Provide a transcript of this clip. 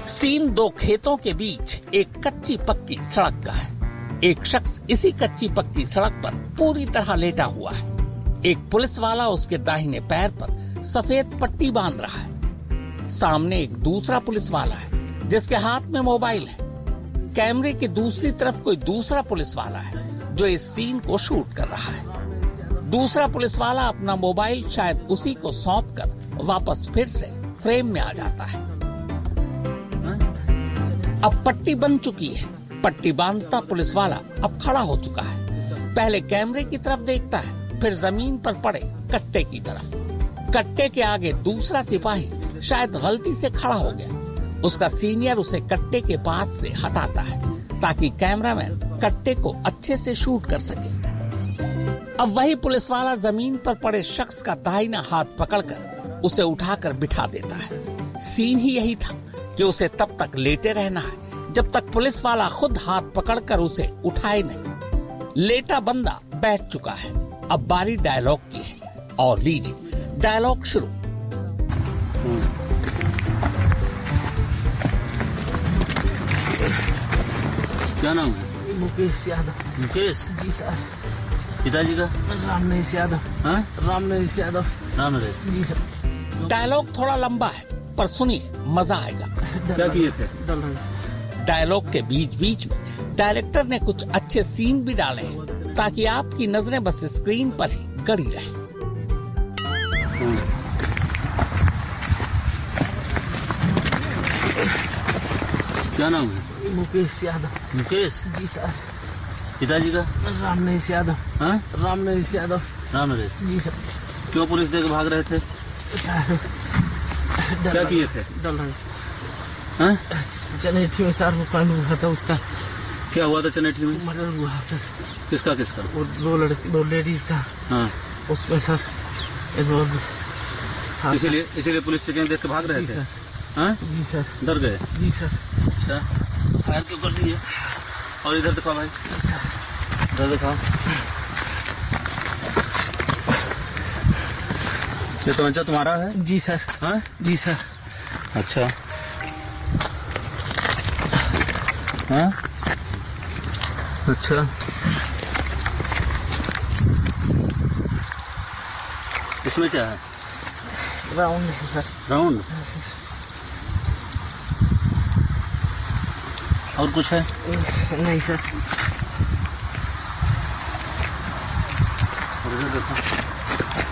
Scene दो खेतों के बीच एक कच्ची पक्की सड़क का है। एक शख्स इसी कच्ची पक्की सड़क पर पूरी तरह लेटा हुआ है। एक पुलिस वाला उसके दाहिने पैर पर सफेद पट्टी बांध रहा है। सामने एक दूसरा पुलिस वाला है जिसके हाथ में मोबाइल है। कैमरे की दूसरी तरफ कोई दूसरा पुलिस वाला है जो इस सीन को शूट कर रहा है। दूसरा पुलिस वाला अपना मोबाइल शायद उसी को सौंपकर वापस फिर से फ्रेम में आ जाता है। अब पट्टी बंध चुकी है। पट्टी बांधता पुलिस वाला अब खड़ा हो चुका है। पहले कैमरे की तरफ देखता है, फिर जमीन पर पड़े कट्टे की तरफ। कट्टे के आगे दूसरा सिपाही शायद गलती से खड़ा हो गया। उसका सीनियर उसे कट्टे के पास से हटाता है ताकि कैमरामैन कट्टे को अच्छे से शूट कर सके। अब वही पुलिस वाला जमीन पर पड़े शख्स का दाहिना हाथ पकड़कर उसे उठाकर बिठा देता है। सीन ही यही था कि उसे तब तक लेटे रहना है जब तक पुलिस वाला खुद हाथ पकड़कर उसे उठाए नहीं। लेटा बंदा बैठ चुका है। अब बारी डायलॉग की है और लीजिए डायलॉग शुरू। क्या नाम है? मुकेश यादव। मुकेश जी सर। पिताजी का? रामनरेश यादव। हाँ? रामनरेश यादव। रामनरेश जी सर। डायलॉग थोड़ा लंबा है पर सुनिए मजा आएगा। क्या किए थे? डायलॉग के बीच बीच में डायरेक्टर ने कुछ अच्छे सीन भी डाले हैं ताकि आपकी नजरें बस स्क्रीन पर ही गड़ी रहे। क्या नाम है? मुकेश यादव। मुकेश? जी सर। पिताजी का? रामनरेश यादव। हाँ? रामनरेश यादव। रामनरेश। जी सर। क्यों पुलिस देके भाग रहे थे? सर क्या किए थे? हाँ? चनेठी में सर वो कांड हुआ था उसका। क्या हुआ था चनेठी में? मर्डर हुआ सर। किसका किसका? वो दो लेडीज का। हाँ। उसमें सर इसीलिए पुलिस चेकिंग देख के भाग रहे थे? हाँ? जी सर। डर गए? जी सर। अच्छा, फायर क्यों कर दिए? और इधर दिखाओ भाई, इधर दिखाओ। ये तमंचा तुम्हारा है? जी सर। हाँ? जी सर। अच्छा। हाँ? अच्छा। इसमें क्या है? राउंड है सर। राउंड? और कुछ है? नहीं सर। और इधर देखो।